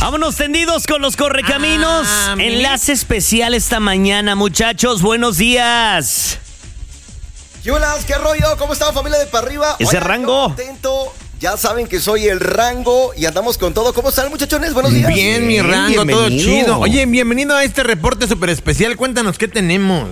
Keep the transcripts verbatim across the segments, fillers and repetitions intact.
Vámonos tendidos con los correcaminos. Ah, Enlace especial esta mañana, muchachos. Buenos días. Yulas, ¿qué rollo? ¿Cómo está, familia de para arriba? Ese Oigan, Rango. Contento. Ya saben que soy el Rango y andamos con todo. ¿Cómo están, muchachones? Buenos días. Bien, mi Rango, bienvenido. Todo chido. Oye, bienvenido a este reporte súper especial. Cuéntanos qué tenemos.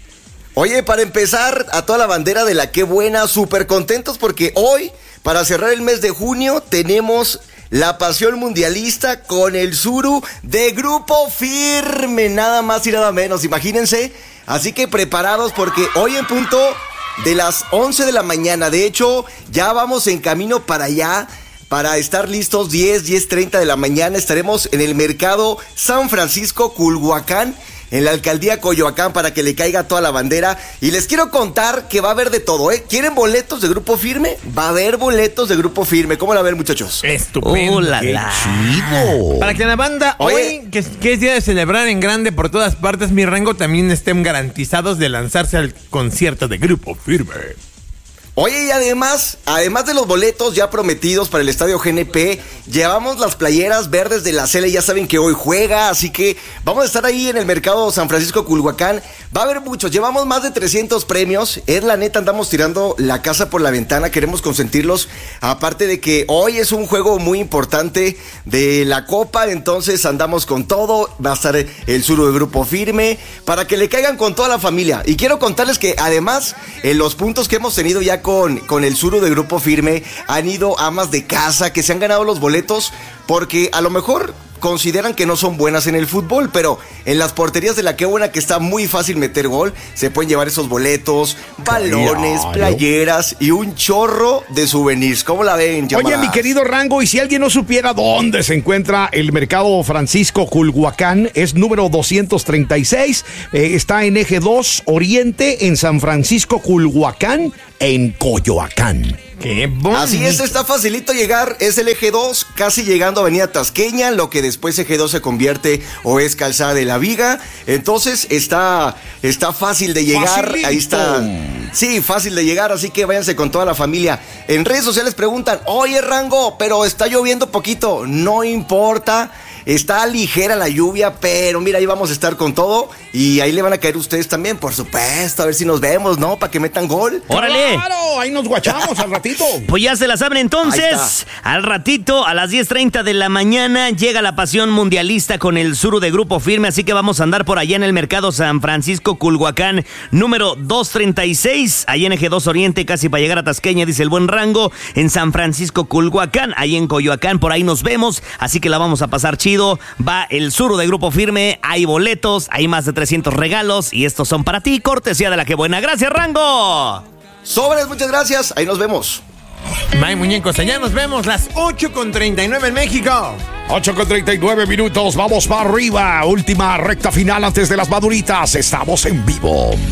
Oye, para empezar, a toda la bandera de la Qué Buena, súper contentos porque hoy, para cerrar el mes de junio, tenemos la pasión mundialista con el Suru de Grupo Firme. Nada más y nada menos, imagínense. Así que preparados porque hoy en punto de las once de la mañana, de hecho, ya vamos en camino para allá. Para estar listos, diez, diez treinta de la mañana, estaremos en el mercado San Francisco, Culhuacán, en la alcaldía Coyoacán, para que le caiga toda la bandera. Y les quiero contar que va a haber de todo, ¿eh? ¿Quieren boletos de Grupo Firme? Va a haber boletos de Grupo Firme. ¿Cómo la ven, muchachos? Estupendo. ¡Oh, la, la! ¡Chido! Para que la banda Oye, hoy, que, que es día de celebrar en grande por todas partes, mi Rango, también estén garantizados de lanzarse al concierto de Grupo Firme. Oye, y además, además de los boletos ya prometidos para el Estadio G N P, llevamos las playeras verdes de la Cele, ya saben que hoy juega, así que vamos a estar ahí en el mercado San Francisco Culhuacán. Va a haber muchos, llevamos más de trescientos premios, es la neta, andamos tirando la casa por la ventana, queremos consentirlos, aparte de que hoy es un juego muy importante de la Copa, entonces andamos con todo, va a estar el Suru de Grupo Firme, para que le caigan con toda la familia. Y quiero contarles que además, en los puntos que hemos tenido ya Con, con el Suru de Grupo Firme, han ido amas de casa que se han ganado los boletos porque a lo mejor consideran que no son buenas en el fútbol, pero en las porterías de la Qué Buena, que está muy fácil meter gol, se pueden llevar esos boletos, balones, claro, playeras y un chorro de souvenirs. ¿Cómo la ven, llamadas? Oye, mi querido Rango, y si alguien no supiera dónde se encuentra el mercado Francisco Culhuacán, es número doscientos treinta y seis, eh, está en Eje dos Oriente, en San Francisco Culhuacán, en Coyoacán. ¡Qué bonito! Así es, está facilito llegar, es el Eje dos, casi llegando a Avenida Tasqueña, lo que después Eje dos se convierte o es Calzada de la Viga, entonces está, está fácil de llegar, Facilito. Ahí está, sí, fácil de llegar, así que váyanse con toda la familia. En redes sociales preguntan, oye Rango, pero está lloviendo poquito, no importa. Está ligera la lluvia, pero mira, ahí vamos a estar con todo. Y ahí le van a caer ustedes también, por supuesto. A ver si nos vemos, ¿no? Para que metan gol. ¡Órale! ¡Claro! Ahí nos guachamos al ratito. Pues ya se la saben entonces. Al ratito, a las diez treinta de la mañana, llega la pasión mundialista con el Suru de Grupo Firme. Así que vamos a andar por allá en el mercado San Francisco Culhuacán, número doscientos treinta y seis. Ahí en Eje dos Oriente, casi para llegar a Tasqueña, dice el buen Rango. En San Francisco Culhuacán, ahí en Coyoacán, por ahí nos vemos. Así que la vamos a pasar chido. Va el Suru de Grupo Firme, hay boletos, hay más de trescientos regalos y estos son para ti, cortesía de la Qué Buena. Gracias, Rango. Sobres, muchas gracias, ahí nos vemos. Bye, muñecos, allá nos vemos, las ocho con treinta y nueve en México. ocho con treinta y nueve minutos, vamos para arriba, última recta final antes de las maduritas, estamos en vivo.